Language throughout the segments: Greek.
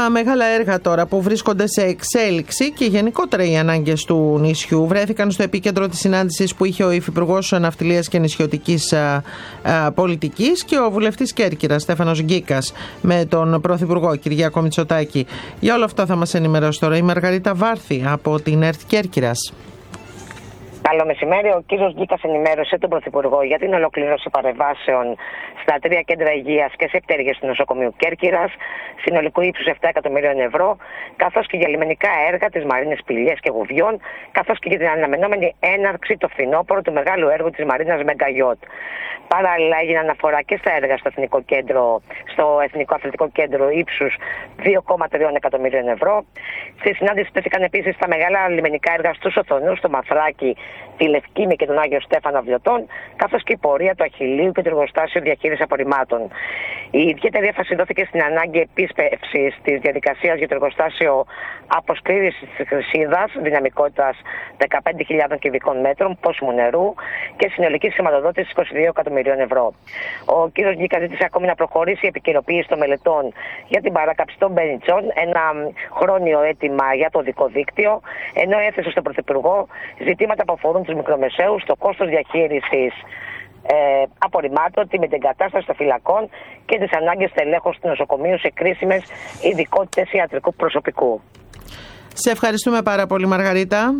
Τα μεγάλα έργα τώρα που βρίσκονται σε εξέλιξη και γενικότερα οι ανάγκες του νησιού βρέθηκαν στο επίκεντρο της συνάντησης που είχε ο Υφυπουργός Ναυτιλίας και Νησιωτικής Πολιτικής και ο βουλευτής Κέρκυρας Στέφανος Γκίκας με τον Πρωθυπουργό Κυριάκο Μητσοτάκη. Για όλα αυτά θα μας ενημερώσει τώρα η Μαργαρίτα Βάρθη από την ΕΡΤ Κέρκυρας. Καλό μεσημέρι. Ο κύριος Γκίκας ενημέρωσε τον Πρωθυπουργό για την ολοκλήρωση παρεμβάσεων στα 3 κέντρα υγείας και σε πτέρυγες του νοσοκομείου Κέρκυρας, συνολικού ύψους 7 εκατομμυρίων ευρώ, καθώς και για λιμενικά έργα της Μαρίνας Πηλιές και Γουβιών, καθώς και για την αναμενόμενη έναρξη το φθινόπωρο του μεγάλου έργου της Μαρίνας Μεγκαγιότ. Παράλληλα, έγινε αναφορά και στα έργα στο Εθνικό Αθλητικό Κέντρο ύψους 2,3 εκατομμυρίων ευρώ. Στη συνάντηση τέθηκαν επίσης τα μεγάλα λιμενικά έργα στους Οθονούς, στο Μαθράκι, τη Λευκήμη και τον Άγιο Στέφανο Βιωτών, καθώς και η πορεία του Αχιλλείου και το εργοστάσιο διαχείρισης απορριμμάτων. Η ιδιαίτερη έμφαση δόθηκε στην ανάγκη επίσπευσης της διαδικασίας για το εργοστάσιο αποσκλήρησης της Χρυσίδας, δυναμικότητας 15.000 κυβικών μέτρων πόσιμου νερού και συνολική χρηματοδότηση 22 εκατομμυρίων ευρώ. Ο κ. Γκίκας ζήτησε ακόμη να προχωρήσει η επικαιροποίηση των μελετών για την παράκαψη των μπενιτσών, ένα χρόνιο αίτημα για το οδικό δίκτυο, ενώ έθεσε στον Πρωθυπουργό ζητήματα που αφορούν τους μικρομεσαίους, το κόστος διαχείρισης απορριμμάτων, τη μετεγκατάσταση των φυλακών και τις ανάγκες τελέχωσης του νοσοκομείου σε κρίσιμες ειδικότητες ιατρικού προσωπικού. Σε ευχαριστούμε πάρα πολύ, Μαργαρίτα.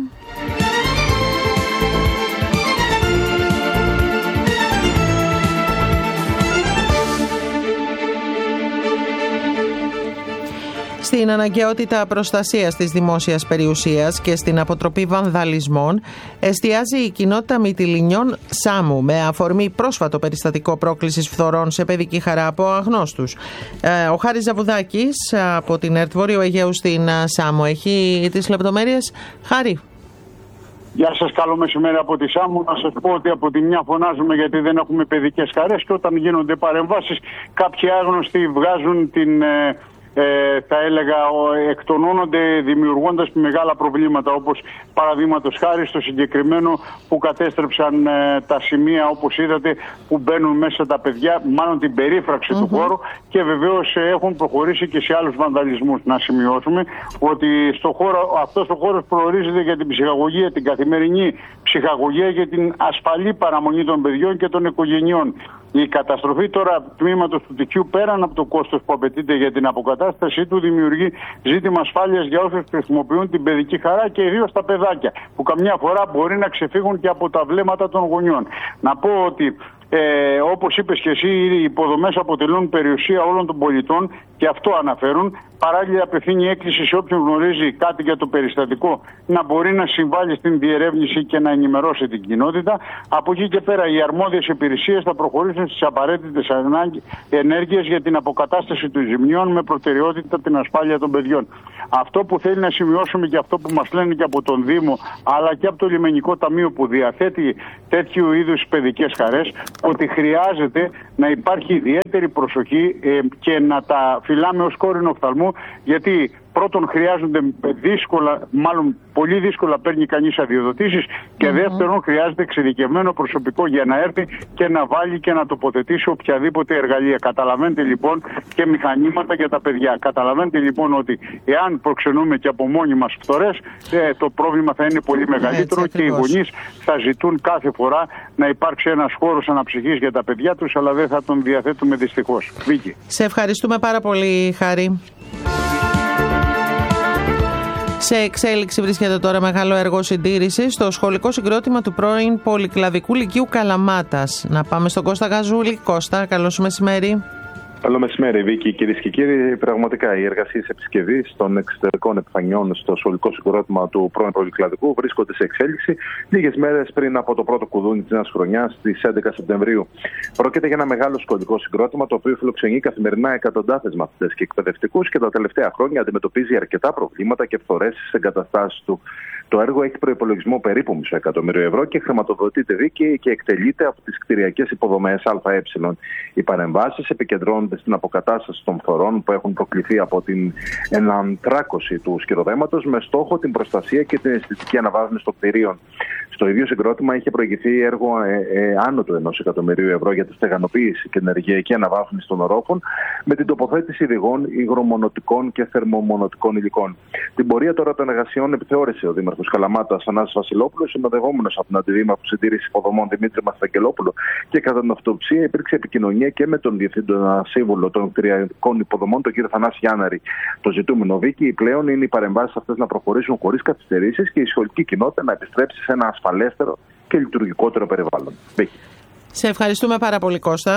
Στην αναγκαιότητα προστασίας της δημόσιας περιουσίας και στην αποτροπή βανδαλισμών εστιάζει η κοινότητα Μυτιληνιών Σάμου με αφορμή πρόσφατο περιστατικό πρόκλησης φθορών σε παιδική χαρά από αγνώστους. Ο Χάρης Ζαβουδάκης από την ΕΡΤ Βόρειο Αιγαίου στην Σάμου έχει τις λεπτομέρειες. Χάρη. Γεια σας, καλό μεσημέρι από τη Σάμου. Να σας πω ότι από τη μια φωνάζουμε γιατί δεν έχουμε παιδικές χαρές και όταν γίνονται παρεμβάσεις κάποιοι άγνωστοι βγάζουν θα έλεγα εκτονώνονται δημιουργώντας μεγάλα προβλήματα, όπως παραδείγματος χάρη στο συγκεκριμένο που κατέστρεψαν τα σημεία, όπως είδατε, που μπαίνουν μέσα τα παιδιά, μάλλον την περίφραξη του χώρου, και βεβαίως έχουν προχωρήσει και σε άλλους βανδαλισμούς. Να σημειώσουμε ότι αυτός ο χώρος προορίζεται για την ψυχαγωγία, την καθημερινή ψυχαγωγία και την ασφαλή παραμονή των παιδιών και των οικογενειών. Η καταστροφή τώρα τμήματος του τυχείου, πέραν από το κόστος που απαιτείται για την αποκατάστασή του, δημιουργεί ζήτημα ασφάλειας για όσους χρησιμοποιούν την παιδική χαρά και ιδίως τα παιδάκια, που καμιά φορά μπορεί να ξεφύγουν και από τα βλέμματα των γονιών. Να πω ότι όπως είπες και εσύ, οι υποδομές αποτελούν περιουσία όλων των πολιτών και αυτό αναφέρουν. Παράλληλα, απευθύνει έκκληση σε όποιον γνωρίζει κάτι για το περιστατικό να μπορεί να συμβάλλει στην διερεύνηση και να ενημερώσει την κοινότητα. Από εκεί και πέρα, οι αρμόδιες υπηρεσίες θα προχωρήσουν στις απαραίτητες ενέργειες για την αποκατάσταση των ζημιών με προτεραιότητα την ασφάλεια των παιδιών. Αυτό που θέλει να σημειώσουμε και αυτό που μας λένε και από τον Δήμο αλλά και από το Λιμενικό Ταμείο που διαθέτει τέτοιου είδους παιδικές χαρές, ότι χρειάζεται να υπάρχει ιδιαίτερη προσοχή και να τα φυλάμε ως κόρυνο οφθαλμού, γιατί πρώτον χρειάζονται πολύ δύσκολα παίρνει κανείς αδειοδοτήσεις και δεύτερον χρειάζεται εξειδικευμένο προσωπικό για να έρθει και να βάλει και να τοποθετήσει οποιαδήποτε εργαλεία. Καταλαβαίνετε λοιπόν, και μηχανήματα για τα παιδιά. Καταλαβαίνετε λοιπόν ότι εάν προξενούμε και από μόνοι μας φθορές, το πρόβλημα θα είναι πολύ μεγαλύτερο και οι γονείς θα ζητούν κάθε φορά να υπάρξει ένας χώρος αναψυχής για τα παιδιά τους, αλλά δεν θα τον διαθέτουμε δυστυχώς. Βίκη. Σε ευχαριστούμε πάρα πολύ, Χάρη. Σε εξέλιξη βρίσκεται τώρα μεγάλο έργο συντήρησης στο σχολικό συγκρότημα του πρώην Πολυκλαδικού Λυκείου Καλαμάτας. Να πάμε στον Κώστα Γαζούλη. Κώστα, καλώς μεσημέρι. Καλό μεσημέρι, Βίκη, κυρίες και κύριοι. Πραγματικά, οι εργασίες επισκευής των εξωτερικών επιφανειών στο σχολικό συγκρότημα του πρώην Πολυκλαδικού βρίσκονται σε εξέλιξη λίγες μέρες πριν από το πρώτο κουδούνι της νέας χρονιάς, στις 11 Σεπτεμβρίου. Πρόκειται για ένα μεγάλο σχολικό συγκρότημα, το οποίο φιλοξενεί καθημερινά εκατοντάδες μαθητές και εκπαιδευτικούς και τα τελευταία χρόνια αντιμετωπίζει αρκετά προβλήματα και φθορές στις εγκαταστάσεις του. Το έργο έχει προϋπολογισμό περίπου €500.000 και χρηματοδοτείται δίκαιη και εκτελείται από τις κτηριακές υποδομές ΑΕ. Οι παρεμβάσεις επικεντρώνονται στην αποκατάσταση των φθορών που έχουν προκληθεί από την εναντράκωση του σκυροδέματος με στόχο την προστασία και την αισθητική αναβάθμιση των κτηρίων. Στο ίδιο συγκρότημα είχε προηγηθεί έργο άνω του 1 εκατομμυρίου ευρώ για τη στεγανοποίηση και ενεργειακή αναβάθμιση των ορόφων, με την τοποθέτηση υγρών, υγρομονωτικών και θερμομονωτικών υλικών. Την πορεία τώρα των εργασιών επιθεώρησε ο Δήμαρχος Καλαμάτας Θανάσης Βασιλόπουλος, συνοδευόμενος από τον Αντιδήμαρχο Συντήρησης Υποδομών Δημήτρη Μαστραγγελόπουλο, και κατά την αυτοψία υπήρξε επικοινωνία και με τον Διευθύνοντα Σύμβουλο των κτηριακών υποδομών, τον κύριο Θανάση Γιάνναρη. Το ζητούμενο, Βίκη, πλέον είναι οι παρεμβάσεις αυτές να προχωρήσουν χωρίς καθυστερήσεις και η σχολική κοινότητα να επιστρέψει σε ένα ασφαλέστερο και λειτουργικότερο περιβάλλον. Βίκη. Σε ευχαριστούμε πάρα πολύ, Κώστα.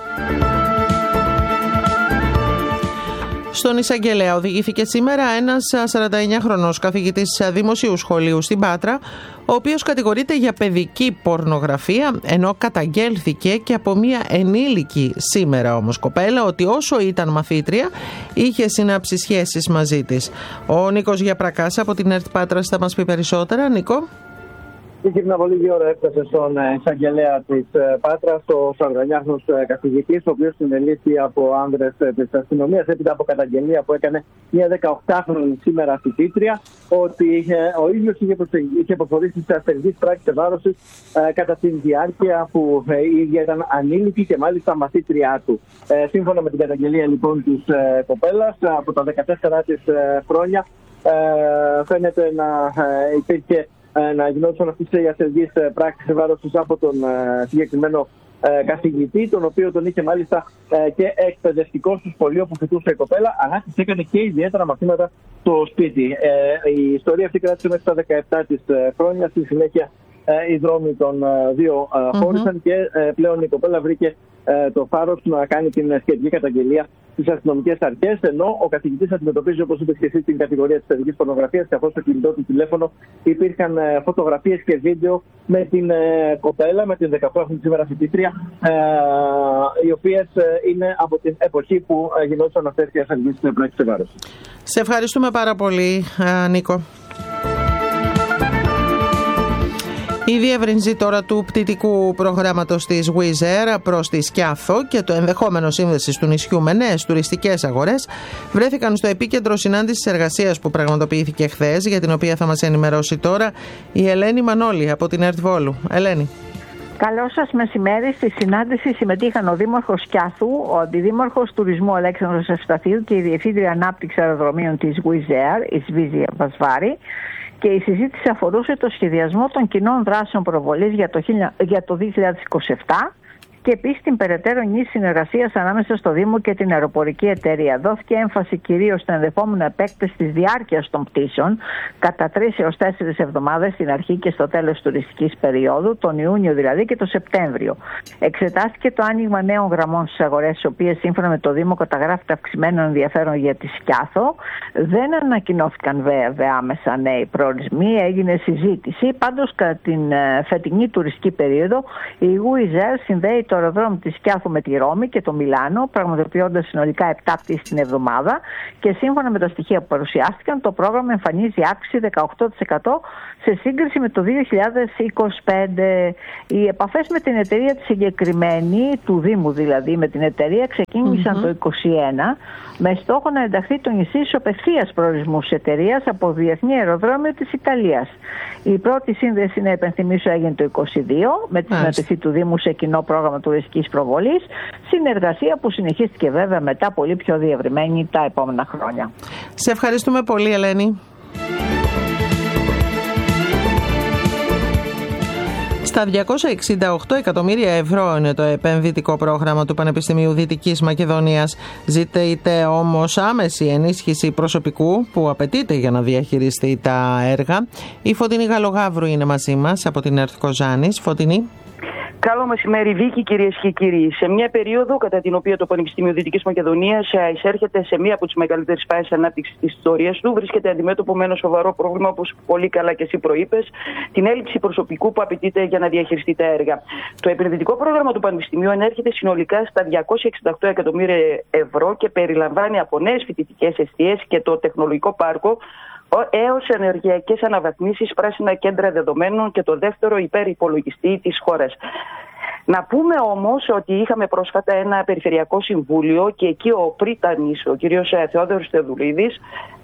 Στον Εισαγγελέα οδηγήθηκε σήμερα ένας 49χρονος καθηγητής δημοσίου σχολείου στην Πάτρα, ο οποίος κατηγορείται για παιδική πορνογραφία, ενώ καταγγέλθηκε και από μία ενήλικη σήμερα όμως κοπέλα ότι όσο ήταν μαθήτρια είχε συνάψει σχέσεις μαζί της. Ο Νίκος Γιαπρακάς από την ΕΡΤ Πάτρας θα μας πει περισσότερα. Νίκο. Πριν από λίγη ώρα έφτασε στον εισαγγελέα της Πάτρας ο 49χρονος καθηγητής, ο οποίος συνελήφθη από άνδρες της αστυνομίας έπειτα από καταγγελία που έκανε μια 18χρονη σήμερα φοιτήτρια ότι ο ίδιος είχε προχωρήσει σε ασθενείς πράξεις ευάρωσης κατά τη διάρκεια που η ίδια ήταν ανήλικη και μάλιστα μαθήτριά του. Σύμφωνα με την καταγγελία λοιπόν της κοπέλας, από τα 14 της χρόνια φαίνεται να υπήρχε να γινόντουσαν αυτές οι ασθενείς πράξεις ευάρωσης από τον συγκεκριμένο καθηγητή, τον οποίο τον είχε μάλιστα και εκπαιδευτικό στο σχολείο που φοιτούσε η κοπέλα, αλλά της έκανε και ιδιαίτερα μαθήματα στο σπίτι. Η ιστορία αυτή κράτησε μέχρι τα 17 της χρόνια. Στη συνέχεια οι δρόμοι των δύο χώρισαν και πλέον η κοπέλα βρήκε το θάρρος να κάνει την σχετική καταγγελία στις αστυνομικές αρχές, ενώ ο καθηγητής αντιμετωπίζει, όπως είπες και εσύ, την κατηγορία της παιδικής πορνογραφίας, καθώς στο κινητό του τηλέφωνο υπήρχαν φωτογραφίες και βίντεο με την κοπέλα, με την 18χρονη σήμερα φοιτήτρια, οι οποίες είναι από την εποχή που γινόντουσαν αυτές οι ασθενείς πράξεις ευάρωσης. Σε ευχαριστούμε πάρα πολύ, Νίκο. Η διεύρυνση τώρα του πτυτικού προγράμματος της Wizz Air προς τη Σκιάθο και το ενδεχόμενο σύνδεσης του νησιού με νέες τουριστικές αγορές βρέθηκαν στο επίκεντρο συνάντησης εργασίας που πραγματοποιήθηκε χθες, για την οποία θα μας ενημερώσει τώρα η Ελένη Μανώλη από την ΕΡΤ Βόλου. Ελένη. Καλό σας μεσημέρι. Στη συνάντηση συμμετείχαν ο Δήμαρχος Σκιάθου, ο Αντιδήμαρχος Τουρισμού Αλέξανδρος Ευσταθίου και η Διευθύντρια Ανάπτυξη Αεροδρομίων της Wizz Air, η Σβίζια Βασβάρη. Και η συζήτηση αφορούσε το σχεδιασμό των κοινών δράσεων προβολής για το 2027 και επίσης την περαιτέρω ενίσχυση συνεργασίας ανάμεσα στο Δήμο και την αεροπορική εταιρεία. Δόθηκε έμφαση κυρίως στο ενδεχόμενο επέκταση της διάρκειας των πτήσεων κατά 3 έως 4 εβδομάδες στην αρχή και στο τέλος τουριστικής περίοδου, τον Ιούνιο δηλαδή και τον Σεπτέμβριο. Εξετάστηκε το άνοιγμα νέων γραμμών στις αγορές, τις οποίες σύμφωνα με το Δήμο καταγράφεται αυξημένο ενδιαφέρον για τη Σκιάθο. Δεν ανακοινώθηκαν βέβαια άμεσα νέοι προορισμοί, έγινε συζήτηση. Πάντως κατά την φετινή τουριστική περίοδο η Wizz Air συνδέει το αεροδρόμιο της Σκιάθου με τη Ρώμη και το Μιλάνο, πραγματοποιώντας συνολικά 7 πτήσεις την εβδομάδα και σύμφωνα με τα στοιχεία που παρουσιάστηκαν, το πρόγραμμα εμφανίζει αύξηση 18% σε σύγκριση με το 2025. Οι επαφές με την εταιρεία τη συγκεκριμένη, του Δήμου δηλαδή, με την εταιρεία ξεκίνησαν το 2021 με στόχο να ενταχθεί το νησί στους απευθείας προορισμούς της εταιρείας από διεθνή αεροδρόμιο της Ιταλίας. Η πρώτη σύνδεση, να υπενθυμίσω, έγινε το 2022 με τη συμμετοχή του Δήμου σε κοινό πρόγραμμα τουριστικής προβολής, συνεργασία που συνεχίστηκε βέβαια μετά πολύ πιο διευρυμένη τα επόμενα χρόνια. Σε ευχαριστούμε πολύ, Ελένη. Στα 268 εκατομμύρια ευρώ είναι το επενδυτικό πρόγραμμα του Πανεπιστημίου Δυτικής Μακεδονίας. Ζητείται όμως άμεση ενίσχυση προσωπικού που απαιτείται για να διαχειριστεί τα έργα. Η Φωτεινή Γαλογάβρου είναι μαζί μας από την ΕΡΤ Κοζάνης. Φωτεινή. Καλό μεσημέρι, Βίκη, κυρίες και κύριοι. Σε μια περίοδο κατά την οποία το Πανεπιστήμιο Δυτικής Μακεδονίας εισέρχεται σε μία από τις μεγαλύτερες φάσεις ανάπτυξης της ιστορίας του, βρίσκεται αντιμέτωπο με ένα σοβαρό πρόβλημα, όπως πολύ καλά και εσύ προείπες, την έλλειψη προσωπικού που απαιτείται για να διαχειριστεί τα έργα. Το επενδυτικό πρόγραμμα του Πανεπιστημίου ανέρχεται συνολικά στα 268 εκατομμύρια ευρώ και περιλαμβάνει από νέες φοιτητικές εστίες και το τεχνολογικό πάρκο έως ενεργειακές αναβαθμίσεις, πράσινα κέντρα δεδομένων και το δεύτερο υπερυπολογιστή της χώρας. Να πούμε όμως ότι είχαμε πρόσφατα ένα περιφερειακό συμβούλιο και εκεί ο πρίτανης, ο κ. Θεόδωρος Θεοδουλίδης,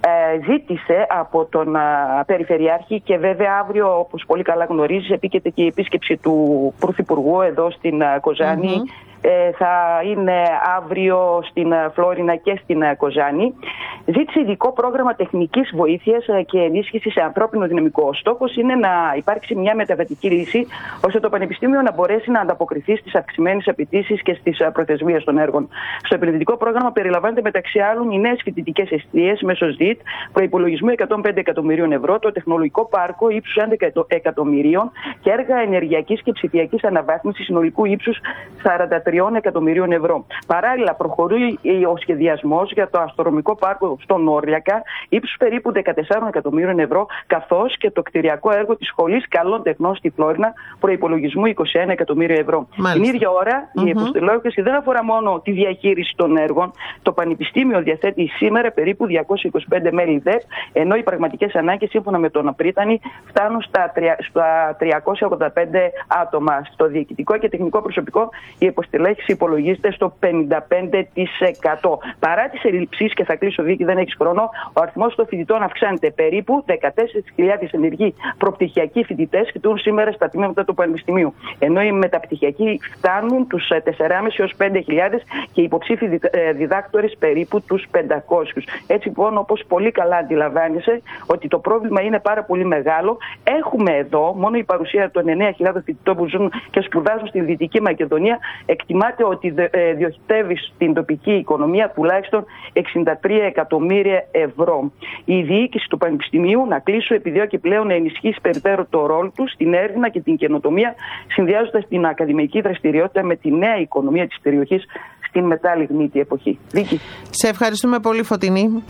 ζήτησε από τον Περιφερειάρχη, και βέβαια αύριο, όπως πολύ καλά γνωρίζεις, επίκειται και η επίσκεψη του Πρωθυπουργού εδώ στην Κοζάνη. Θα είναι αύριο στην Φλόρινα και στην Κοζάνη. Ζήτησε ειδικό πρόγραμμα τεχνικής βοήθειας και ενίσχυσης σε ανθρώπινο δυναμικό. Ο στόχος είναι να υπάρξει μια μεταβατική λύση, ώστε το Πανεπιστήμιο να μπορέσει να ανταποκριθεί στις αυξημένες απαιτήσεις και στις προθεσμίες των έργων. Στο επενδυτικό πρόγραμμα περιλαμβάνεται μεταξύ άλλων οι νέες φοιτητικές εστίες μέσω ΣΔΙΤ, προϋπολογισμού 105 εκατομμυρίων ευρώ, το τεχνολογικό πάρκο ύψους 11 εκατομμυρίων και έργα ενεργειακής και ψηφιακής αναβάθμισης συνολικού ύψους 43 εκατομμυρίων ευρώ. Παράλληλα, προχωρεί ο σχεδιασμός για το αστρονομικό πάρκο στον Όρλιακα ύψους περίπου 14 εκατομμύριων ευρώ, καθώς και το κτηριακό έργο της Σχολής Καλών Τεχνών στη Φλόρινα, προϋπολογισμού 21 εκατομμύρια ευρώ. Την ίδια ώρα, η υποστηλόγηση δεν αφορά μόνο τη διαχείριση των έργων. Το Πανεπιστήμιο διαθέτει σήμερα περίπου 225 μέλη ΔΕΠ, ενώ οι πραγματικές ανάγκες, σύμφωνα με τον Πρίτανη, φτάνουν στα 385 άτομα. Στο διοικητικό και τεχνικό προσωπικό, η υποστηλόγηση υπολογίζεται στο 55%. Παρά τις ελλειψεις, και θα κλείσω, Βίκη, δεν έχεις χρόνο, ο αριθμός των φοιτητών αυξάνεται. Περίπου 14.000 ενεργοί προπτυχιακοί φοιτητές φοιτούν σήμερα στα τμήματα του Πανεπιστημίου, ενώ οι μεταπτυχιακοί φτάνουν τους 4.500 έως 5.000 και οι υποψήφοι διδάκτορες περίπου τους 500. Έτσι λοιπόν, όπως πολύ καλά αντιλαμβάνεσαι, ότι το πρόβλημα είναι πάρα πολύ μεγάλο. Έχουμε εδώ μόνο η παρουσία των 9.000 φοιτητών που ζουν και σπουδάζουν στη Δυτική Μακεδονία. Εκτιμάται ότι διοχετεύει στην τοπική οικονομία τουλάχιστον 63 εκατομμύρια ευρώ. Η διοίκηση του Πανεπιστημίου, να κλείσω, επιδιώκει πλέον να ενισχύσει περαιτέρω το ρόλο του στην έρευνα και την καινοτομία, συνδυάζοντας την ακαδημαϊκή δραστηριότητα με τη νέα οικονομία της περιοχής στην μετάλιγνήτη εποχή. Δίκη. Σε ευχαριστούμε πολύ, Φωτεινή.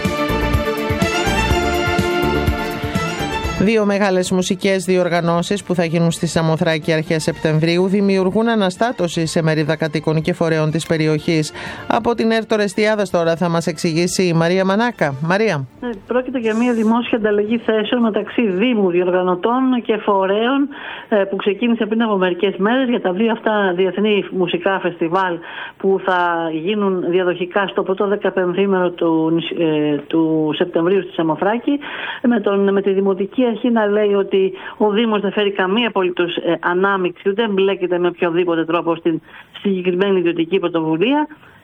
Δύο μεγάλες μουσικές διοργανώσεις που θα γίνουν στη Σαμοθράκη αρχές Σεπτεμβρίου δημιουργούν αναστάτωση σε μερίδα κατοίκων και φορέων της περιοχής. Από την ΕΡΤ Ορεστιάδας τώρα θα μας εξηγήσει η Μαρία Μανάκα. Μαρία. Πρόκειται για μια δημόσια ανταλλαγή θέσεων μεταξύ Δήμου, διοργανωτών και φορέων που ξεκίνησε πριν από μερικές μέρες για τα δύο αυτά διεθνή μουσικά φεστιβάλ που θα γίνουν διαδοχικά στο πρώτο 15ήμερο του Σεπτεμβρίου στη Σαμοθράκη, με τη Δημοτική Αρχή να λέει ότι ο Δήμος δεν φέρει καμία απολύτως ανάμειξη, δεν μπλέκεται με οποιοδήποτε τρόπο στην συγκεκριμένη ιδιωτική πρωτοβουλία.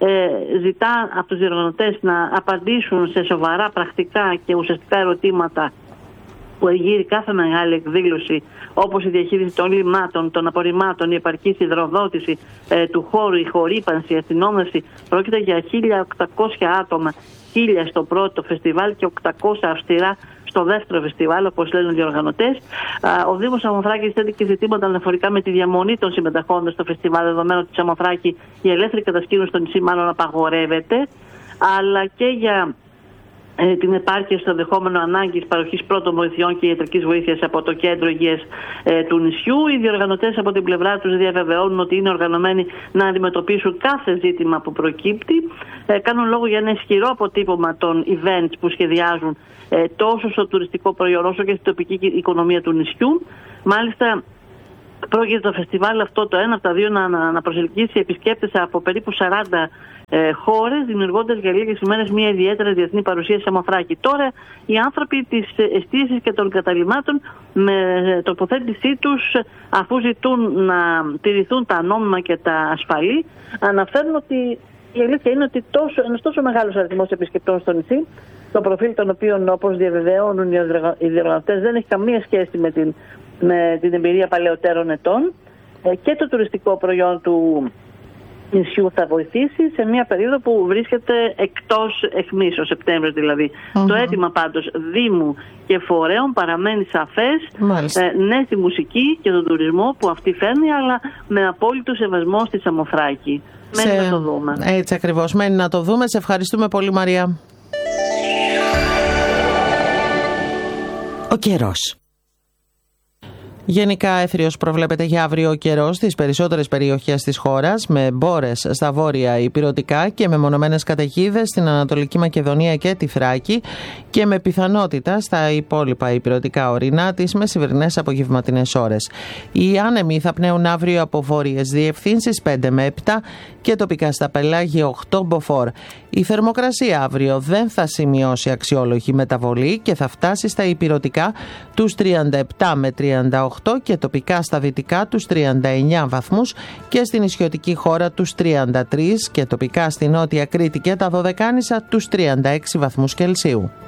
Ζητά από τους διοργανωτές να απαντήσουν σε σοβαρά, πρακτικά και ουσιαστικά ερωτήματα που εγείρει κάθε μεγάλη εκδήλωση, όπως η διαχείριση των λιμάτων, των απορριμμάτων, η επαρκής υδροδότηση του χώρου, η χορύπανση, η αστυνόμευση. Πρόκειται για 1.800 άτομα, 1.000 στο πρώτο φεστιβάλ και 800 αυστηρά στο δεύτερο φεστιβάλ, όπως λένε οι διοργανωτές. Ο Δήμος Σαμοθράκης θέτει και ζητήματα αναφορικά με τη διαμονή των συμμεταχόντων στο φεστιβάλ, δεδομένου ότι στη Σαμοθράκη η ελεύθερη κατασκήνωση στο νησί μάλλον απαγορεύεται, αλλά και για την επάρκεια στο ενδεχόμενο ανάγκης παροχής πρώτων βοηθειών και ιατρικής βοήθειας από το κέντρο υγείας του νησιού. Οι διοργανωτές από την πλευρά τους διαβεβαιώνουν ότι είναι οργανωμένοι να αντιμετωπίσουν κάθε ζήτημα που προκύπτει. Κάνουν λόγο για ένα ισχυρό αποτύπωμα των events που σχεδιάζουν τόσο στο τουριστικό προϊόν όσο και στην τοπική οικονομία του νησιού. Μάλιστα, πρόκειται το φεστιβάλ αυτό, το ένα από τα δύο, να προσελκύσει επισκέπτες από περίπου 40 χώρες, δημιουργώντας για λίγες ημέρες μια ιδιαίτερα διεθνή παρουσία σε Σαμοθράκη. Τώρα οι άνθρωποι της εστίασης και των καταλυμάτων, με τοποθέτησή τους, αφού ζητούν να τηρηθούν τα νόμιμα και τα ασφαλή, αναφέρουν ότι η αλήθεια είναι ότι ένας τόσο μεγάλος αριθμός επισκεπτών στο νησί, το προφίλ των οποίων, όπως διαβεβαιώνουν οι διοργανωτές, δεν έχει καμία σχέση με την εμπειρία παλαιότερων ετών, και το τουριστικό προϊόν του νησιού θα βοηθήσει σε μια περίοδο που βρίσκεται εκτός αιχμής, ο Σεπτέμβριος δηλαδή. Το αίτημα πάντως Δήμου και φορέων παραμένει σαφές, ναι στη μουσική και τον τουρισμό που αυτή φέρνει, αλλά με απόλυτο σεβασμό στη Σαμοθράκη. Μένει να το δούμε. Έτσι ακριβώς, μένει να το δούμε. Σε ευχαριστούμε πολύ, Μαρία. Ο καιρός. Γενικά έθριος προβλέπεται για αύριο καιρό στις περισσότερες περιοχές της χώρας, με μπόρες στα βόρεια ηπειρωτικά και με μονομένες καταιγίδες στην Ανατολική Μακεδονία και τη Θράκη και με πιθανότητα στα υπόλοιπα ηπειρωτικά ορεινά της μεσημβρινές απογευματινές ώρες. Οι άνεμοι θα πνέουν αύριο από βόρειες διευθύνσεις 5 με 7 και τοπικά στα πελάγια 8 μποφόρ. Η θερμοκρασία αύριο δεν θα σημειώσει αξιόλογη μεταβολή και θα φτάσει στα ηπειρωτικά τους 37 με 38 και τοπικά στα δυτικά τους 39 βαθμούς και στην νησιωτική χώρα τους 33 και τοπικά στη Νότια Κρήτη και τα Δωδεκάνησα τους 36 βαθμούς Κελσίου.